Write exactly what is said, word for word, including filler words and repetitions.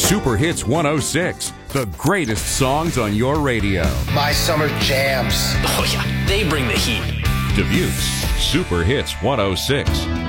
Super Hits one oh six, the greatest songs on your radio. My summer jams. Oh yeah, they bring the heat. Dubuque's Super Hits one oh six.